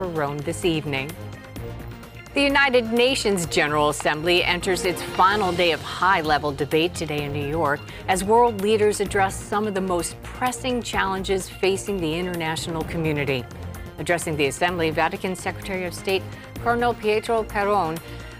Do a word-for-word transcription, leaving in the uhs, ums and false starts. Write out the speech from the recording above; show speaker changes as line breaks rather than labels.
for Rome this evening. The United Nations General Assembly enters its final day of high-level debate today in New York as world leaders address some of the most pressing challenges facing the international community. Addressing the Assembly, Vatican Secretary of State Cardinal Pietro Parolin